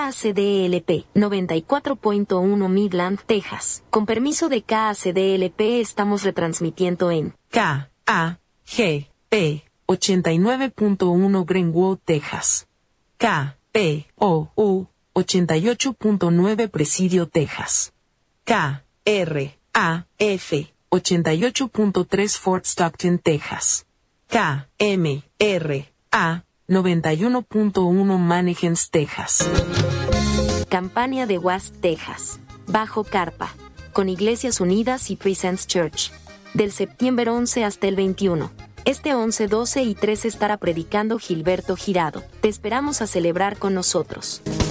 KACDLP 94.1 Midland, Texas. Con permiso de KACDLP estamos retransmitiendo en KAGP 89.1 Greenwood, Texas. KPOU 88.9 Presidio, Texas. KRAF 88.3 Fort Stockton, Texas. KMRA 91.1 Mannequins, Texas. Campania de West, Texas. Bajo carpa. Con Iglesias Unidas y Presence Church. Del septiembre 11 hasta el 21. Este 11, 12 y 13 estará predicando Gilberto Girado. Te esperamos a celebrar con nosotros.